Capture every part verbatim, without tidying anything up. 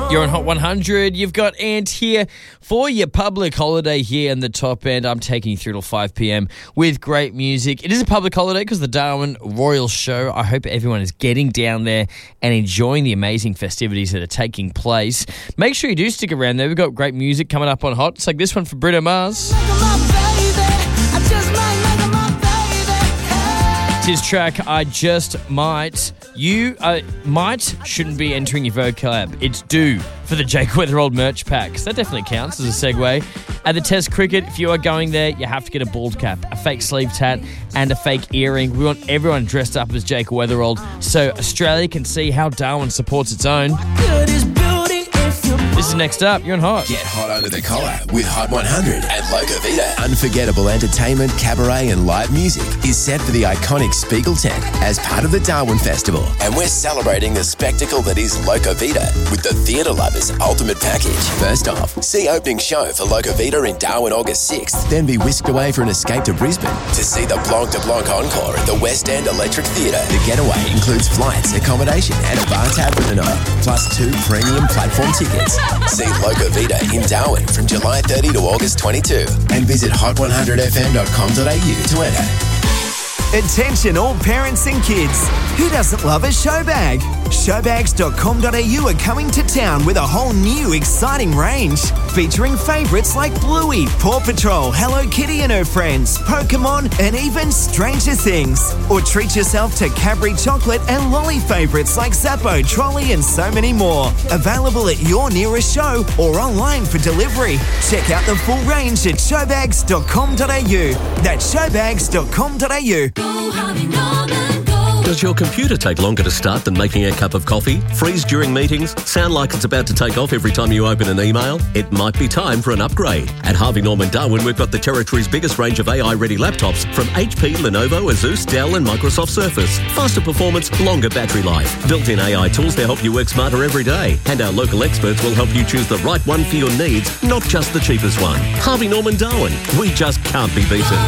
You're on Hot one hundred. You've got Ant here for your public holiday here in the top end. I'm taking you through till five p.m. with great music. It is a public holiday because the Darwin Royal Show. I hope everyone is getting down there and enjoying the amazing festivities that are taking place. Make sure you do stick around there. We've got great music coming up on Hot. It's like this one from Bruno Mars. It's his track, I Just Might. You uh, might shouldn't be entering your vocab. It's do for the Jake Weatherald merch pack. So that definitely counts as a segue. At the Test Cricket, if you are going there, you have to get a bald cap, a fake sleeve tat, and a fake earring. We want everyone dressed up as Jake Weatherald so Australia can see how Darwin supports its own. This is next up. You're on Hot. Get hot under the collar with Hot one hundred at Loca Vita. Unforgettable entertainment, cabaret and live music is set for the iconic Spiegel tent as part of the Darwin Festival. And we're celebrating the spectacle that is Loca Vita with the Theatre Lovers Ultimate Package. First off, see opening show for Loca Vita in Darwin August sixth. Then be whisked away for an escape to Brisbane to see the Blanc de Blanc encore at the West End Electric Theatre. The getaway includes flights, accommodation and a bar tab for the night, plus two premium platform tickets. See Loca Vita in Darwin from July thirtieth to August twenty-second and visit hot one hundred f m dot com dot a u to enter. Attention all parents and kids. Who doesn't love a show bag? showbags dot com dot a u are coming to town with a whole new exciting range featuring favourites like Bluey, Paw Patrol, Hello Kitty and her friends, Pokemon and even Stranger Things. Or treat yourself to Cadbury chocolate and lolly favourites like Zappo, Trolley and so many more. Available at your nearest show or online for delivery. Check out the full range at showbags dot com dot a u. That's showbags dot com dot a u. Does your computer take longer to start than making a cup of coffee? Freeze during meetings? Sound like it's about to take off every time you open an email? It might be time for an upgrade. At Harvey Norman Darwin, we've got the territory's biggest range of A I-ready laptops from H P, Lenovo, Asus, Dell and Microsoft Surface. Faster performance, longer battery life. Built-in A I tools to help you work smarter every day. And our local experts will help you choose the right one for your needs, not just the cheapest one. Harvey Norman Darwin. We just can't be beaten.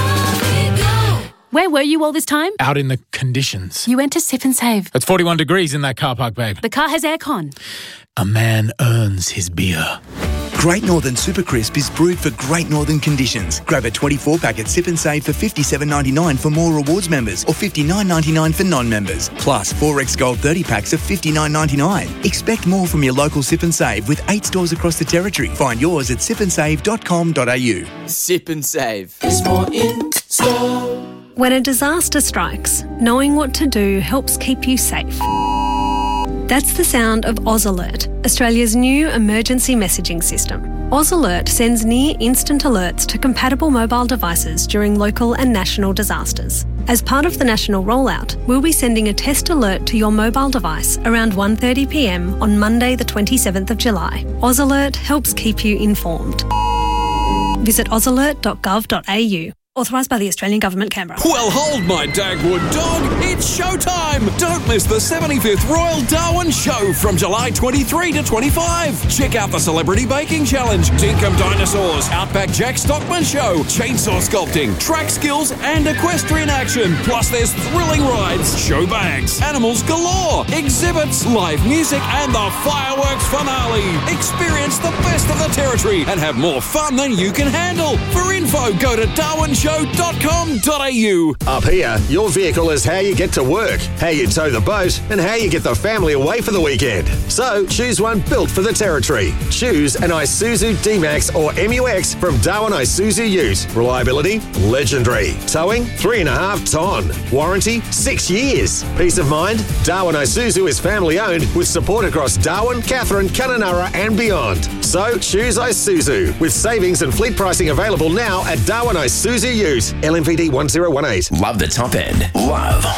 Where were you all this time? Out in the conditions. You went to Sip and Save. It's forty-one degrees in that car park, babe. The car has aircon. A man earns his beer. Great Northern Super Crisp is brewed for great northern conditions. Grab a twenty-four pack at Sip and Save for fifty-seven ninety-nine for more rewards members or fifty-nine ninety-nine for non-members. Plus, four X Gold thirty packs of fifty-nine ninety-nine. Expect more from your local Sip and Save with eight stores across the territory. Find yours at sip and save dot com dot a u. Sip and Save. There's more in store. When a disaster strikes, knowing what to do helps keep you safe. That's the sound of Oz Alert, Australia's new emergency messaging system. Oz Alert sends near instant alerts to compatible mobile devices during local and national disasters. As part of the national rollout, we'll be sending a test alert to your mobile device around one thirty p m on Monday the twenty-seventh of July. Oz Alert helps keep you informed. Visit oz alert dot gov dot a u. Authorised by the Australian Government, Canberra. Well, hold my Dagwood dog. It's showtime. Don't miss the seventy-fifth Royal Darwin Show from July twenty-third to twenty-fifth. Check out the Celebrity Baking Challenge, Dinkum Dinosaurs, Outback Jack Stockman Show, chainsaw sculpting, track skills and equestrian action. Plus there's thrilling rides, show bags, animals galore, exhibits, live music and the fireworks finale. Experience the best of the territory and have more fun than you can handle. For info, go to darwin show dot com dot a u. Up here, your vehicle is how you get to work, how you tow the boat, and how you get the family away for the weekend. So, choose one built for the territory. Choose an Isuzu D-Max or M U X from Darwin Isuzu Ute. Reliability, legendary. Towing, three and a half ton. Warranty, six years. Peace of mind, Darwin Isuzu is family owned with support across Darwin, Katherine, Kununurra and beyond. So, choose Isuzu with savings and fleet pricing available now at Darwin Isuzu Ute. L M V D one zero one eight. Love the top end. Love